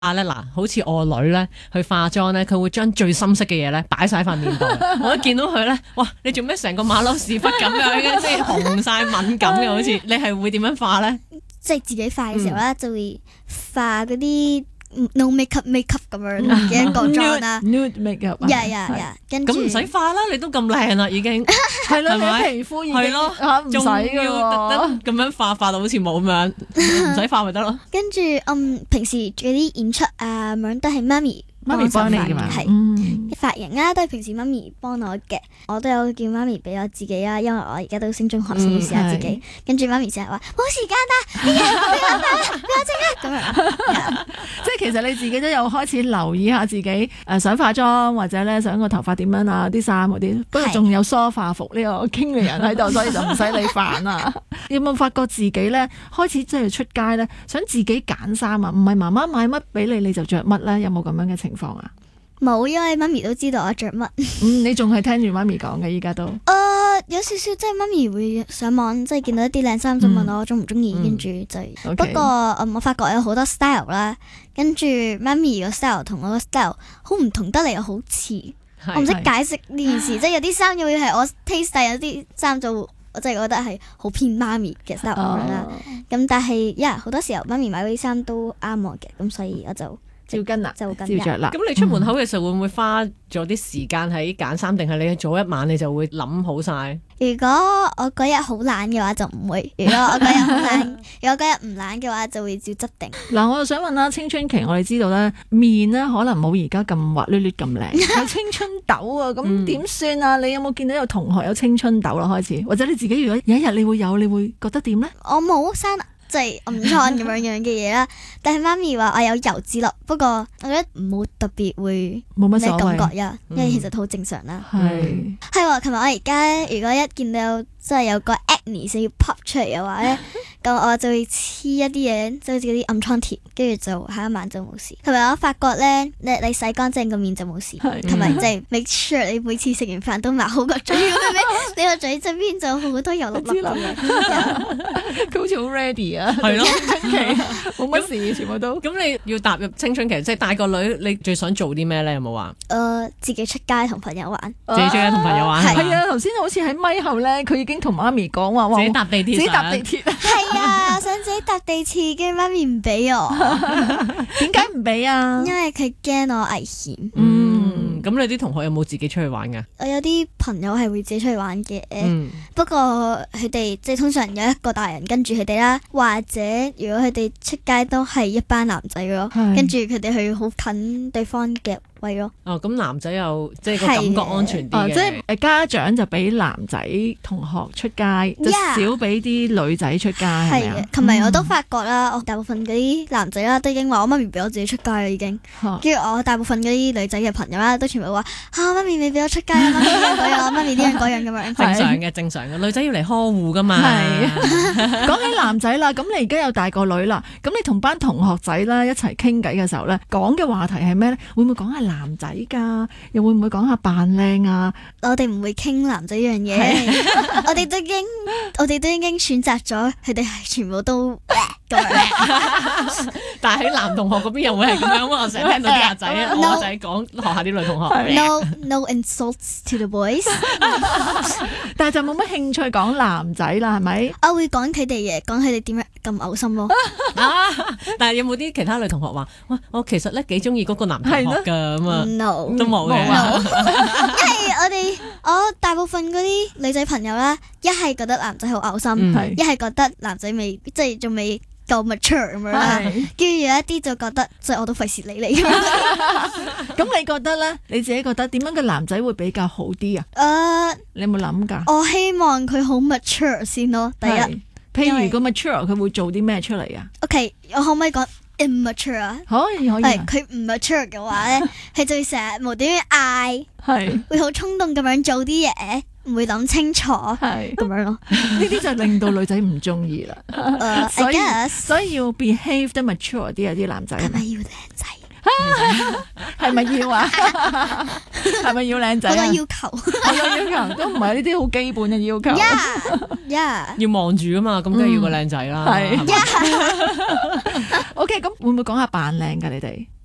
咧嗱，好似我女咧去化妝咧，佢會將最深色嘅嘢咧擺晒塊面度。我一見到佢咧，哇！你做咩成個馬騮屎忽咁樣嘅，即係紅晒敏感嘅，好似你係會點樣化咧？ 即係自己化嘅時候咧，就會化嗰啲 no makeup 咁樣嘅個妝啦。 nude makeup 呀，跟住咁唔使化啦，你都咁靚啦，已經係咯， 係咪你皮膚已經係咯嚇唔使㗎仲要特登咁樣化到好似冇咁樣，唔使化咪得咯。 跟住平時嗰啲演出啊咁樣都係媽咪幫你㗎嘛， 係髮型啊都係平時媽咪幫我嘅，我都有叫媽咪俾我自己啊，因為我而家都升中學，先要試下自己。跟住媽咪成日話冇時間啦，俾我即刻咁樣。 即係其實你自己都有開始留意下自己想化妝或者咧想個頭髮點樣啊，啲衫嗰啲，不過仲有梳化服呢個經理人喺度，所以就唔使你煩啦。有冇發覺自己咧開始即係出街咧想自己揀衫啊？唔係媽媽買乜俾你你就着乜咧？有冇咁樣嘅情況啊？ 冇，因為媽咪都知道我着乜。 你仲係聽住媽咪講嘅，依家都。 有少少即係媽咪會上網，即係見到一啲靚衫就問我中唔中意，跟住就。不過我發覺有好多 style 啦，跟住媽咪個 style 同我個 style 好唔同得嚟，又好似。我唔識解釋呢件事，即係有啲衫會係我 taste，有啲衫就我真係覺得係好偏媽咪嘅 style 咁樣啦。咁但係好多時候媽咪買嗰啲衫都啱我嘅，咁所以我就。 照跟啦， 照着啦。 咁你出門口嘅時候會唔會花咗啲時間喺揀衫，定係你早一晚你就會諗好晒？ 如果我嗰日好懶嘅話就唔會，如果我嗰日好懶，如果嗰日唔懶嘅話就會照執定。 嗱，我又想問啦，青春期我哋知道咧，面咧可能冇而家咁滑捋捋咁靚，有青春痘啊，咁點算啊？你有冇見到有同學有青春痘啦？開始，或者你自己如果有一日你會覺得點咧？ 我冇生即係暗瘡咁樣嘅嘢啦，但係媽咪話我有油脂咯，不過我覺得唔好特別會冇乜所謂感覺呀，因為其實都好正常啦。 係喎，琴日我而家如果一見到即係有個 acne 想要 pop 出嚟嘅話咧，咁我就會黐一啲嘢，即係好似啲暗瘡貼，跟住就下一晚就冇事。同埋我發覺咧，你洗乾淨個面就冇事，同埋即係 make sure 你每次食完飯都抹好個嘴，你個嘴側邊就好多油粒粒咁樣。 佢好似好 ready 啊， 係咯， 冇乜事，全部都。 咁你要踏入青春期，即係帶個女，你最想做啲咩咧？有冇話？ 自己出街同朋友玩， 自己出街同朋友玩。 係啊，頭先好似喺咪後咧，佢已經同媽咪講話， 自己搭地鐵， 自己搭地鐵。 係啊，我想自己搭地鐵，跟住媽咪唔俾我。 點解唔俾啊？ 因為佢驚我危險。 咁你啲同學有冇自己出去玩㗎？ 我有啲朋友係會自己出去玩嘅，不過佢哋即係通常有一個大人跟住佢哋啦，或者如果佢哋出街都係一班男仔咯，跟住佢哋去好近對方嘅位咯。 咁男仔又即係個感覺安全啲嘅。 即係家長就俾男仔同學出街，就少俾啲女仔出街，係咪啊？ 同埋我都發覺啦，我大部分嗰啲男仔啦都已經話我媽咪俾我自己出街啦，已經。跟住我大部分嗰啲女仔嘅朋友啦都全部話媽咪未俾我出街啊，媽咪呢樣嗰樣，媽咪呢樣嗰樣咁樣。 正常嘅，女仔要嚟呵護噶嘛。 係。講起男仔啦，咁你而家有大個女啦，咁你同班同學仔啦一齊傾偈嘅時候咧，講嘅話題係咩咧？會唔會講下男仔㗎？又會唔會講下扮靚啊？ 我哋唔會傾男仔呢樣嘢，我哋都已經選擇咗，佢哋係全部都咁樣。 但係喺男同學嗰邊又會係咁樣，我成日聽到啲阿仔、我仔講學校啲女同學。 No insults to the boys。 但係就冇乜興趣講男仔啦，係咪？ 我會講佢哋嘅，講佢哋點樣咁嘔心咯。 但係有冇啲其他女同學話，喂，我其實咧幾中意嗰個男同學㗎咁啊？ No， 都冇嘅。 因為我大部分嗰啲女仔朋友啦，一係覺得男仔好嘔心，一係覺得男仔未即係仲未夠 mature 咁樣啦，跟住有一啲就覺得即係我都費事理你。 咁你覺得咧？你自己覺得點樣嘅男仔會比較好啲啊？你有冇諗㗎？ 我希望佢好 mature 先咯。第一， 譬如個 mature 佢會做啲咩出嚟啊 ？OK，我可唔可以講 immature 啊？ 可以。係佢唔 mature 嘅話咧，佢就會成日無端端嗌，會好衝動咁樣做啲嘢，唔會諗清楚，咁樣咯。 呢啲就令到女仔唔中意啦。所以要 behave 得 mature 啲啊，啲男仔係咪要靚仔？ 係咪要啊？係咪要靚仔？ 好多要求， 好多要求都唔係呢啲好基本嘅要求。 Yeah， 要望住噶嘛，咁梗係要個靚仔啦。 係。OK， OK，咁會唔會講下扮靚㗎？你哋